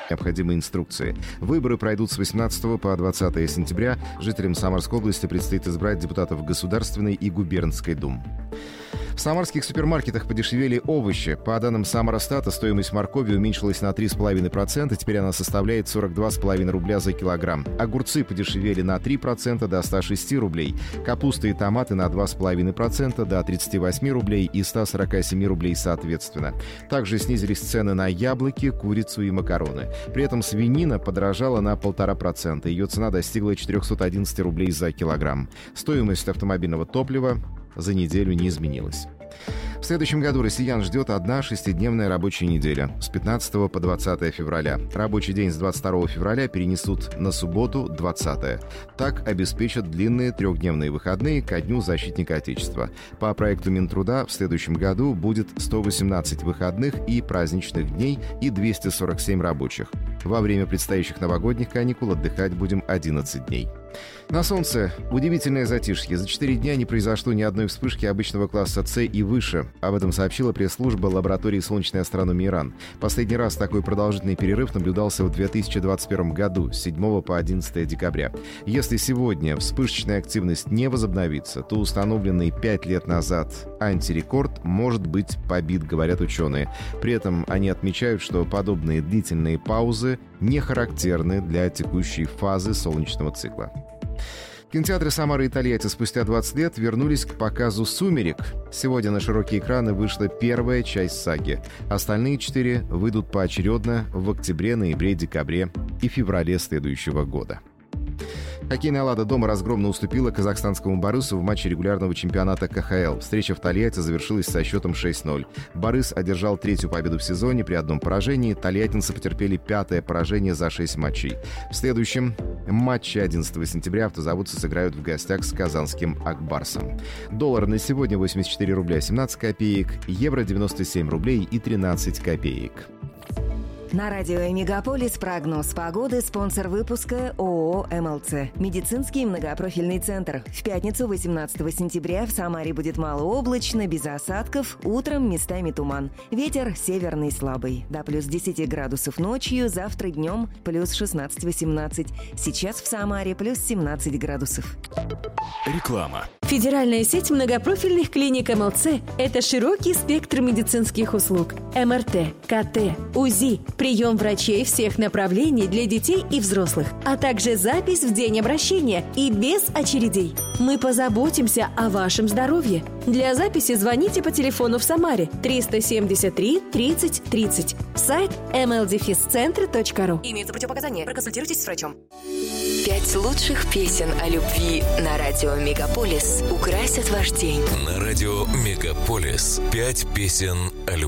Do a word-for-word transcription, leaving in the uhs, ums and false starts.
необходимые инструкции. Выборы пройдут с восемнадцатого по двадцатое сентября. Жителям Самарской области предстоит избрать депутатов Государственной и Губернской дум. В самарских супермаркетах подешевели овощи. По данным Самаростата, стоимость моркови уменьшилась на три целых пять десятых процента. Теперь она составляет сорок два целых пять десятых рубля за килограмм. Огурцы подешевели на три процента до ста шести рублей. Капуста и томаты на два целых пять десятых процента до тридцати восьми рублей и ста сорока семи рублей соответственно. Также снизились цены на яблоки, курицу и макароны. При этом свинина подорожала на полтора процента. Ее цена достигла четырехсот одиннадцати рублей за килограмм. Стоимость автомобильного топлива за неделю не изменилась. В следующем году россиян ждет одна шестидневная рабочая неделя с пятнадцатого по двадцатое февраля. Рабочий день с двадцать второго февраля перенесут на субботу двадцатое. Так обеспечат длинные трехдневные выходные ко Дню защитника Отечества. По проекту Минтруда в следующем году будет сто восемнадцать выходных и праздничных дней и двести сорок семь рабочих. Во время предстоящих новогодних каникул отдыхать будем одиннадцать дней. На солнце удивительное затишье. За четыре дня не произошло ни одной вспышки обычного класса С и выше. Об этом сообщила пресс-служба лаборатории солнечной астрономии РАН. Последний раз такой продолжительный перерыв наблюдался в две тысячи двадцать первом году, с седьмого по одиннадцатое декабря. Если сегодня вспышечная активность не возобновится, то установленный пять лет назад антирекорд может быть побит, говорят ученые. При этом они отмечают, что подобные длительные паузы не характерны для текущей фазы солнечного цикла. Кинотеатры Самары и Тольятти спустя двадцать лет вернулись к показу «Сумерек». Сегодня на широкие экраны вышла первая часть саги. Остальные четыре выйдут поочередно в октябре, ноябре, декабре и феврале следующего года. Хоккейная «Лада» дома разгромно уступила казахстанскому «Барысу» в матче регулярного чемпионата ка ха эл. Встреча в Тольятти завершилась со счетом шесть ноль. «Барыс» одержал третью победу в сезоне при одном поражении. Тольяттинцы потерпели пятое поражение за шесть матчей. В следующем матче одиннадцатого сентября автозаводцы сыграют в гостях с казанским «Акбарсом». Доллар на сегодня восемьдесят четыре рубля семнадцать копеек, евро девяносто семь рублей и тринадцать копеек. На радио «Мегаполис» прогноз погоды, спонсор выпуска ООО «эм эл цэ». Медицинский многопрофильный центр. В пятницу, восемнадцатого сентября, в Самаре будет малооблачно, без осадков, утром местами туман. Ветер северный слабый, до плюс десяти градусов ночью, завтра днем плюс шестнадцать-восемнадцать. Сейчас в Самаре плюс семнадцать градусов. Реклама. Федеральная сеть многопрофильных клиник эм эл цэ – это широкий спектр медицинских услуг. эм эр тэ, ка тэ, УЗИ, прием врачей всех направлений для детей и взрослых, а также запись в день обращения и без очередей. Мы позаботимся о вашем здоровье. Для записи звоните по телефону в Самаре триста семьдесят три тридцать тридцать. Сайт эм эл дефис центр точка ру. Имеются противопоказания. Проконсультируйтесь с врачом. Пять лучших песен о любви на радио «Мегаполис» украсят ваш день. На радио «Мегаполис» пять песен о любви.